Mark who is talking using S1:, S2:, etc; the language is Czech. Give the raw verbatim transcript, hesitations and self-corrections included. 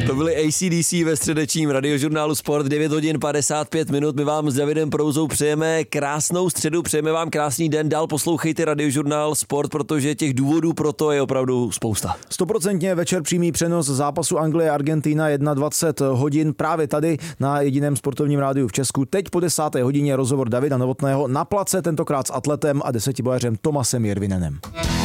S1: To byly A C D C ve středečním radiožurnálu Sport, devět hodin padesát pět minut. My vám s Davidem Prouzou přejeme krásnou středu, přejeme vám krásný den. Dál poslouchejte radiožurnál Sport, protože těch důvodů pro to je opravdu spousta.
S2: Stoprocentně večer přímý přenos zápasu Anglie Argentina dvacet jedna hodin právě tady na jediném sportovním rádiu v Česku. Teď po desáté hodině rozhovor Davida Novotného na place, tentokrát s atletem a desetibojařem Tomasem Jervinenem.